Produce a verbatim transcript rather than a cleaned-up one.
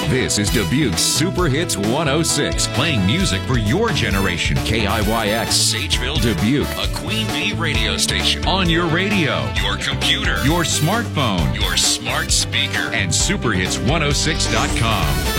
This is Dubuque's Super Hits one oh six, playing music for your generation. K I Y X, Sageville, Dubuque, a Queen Bee radio station. On your radio, your computer, your smartphone, your smart speaker, and super hits one oh six dot com.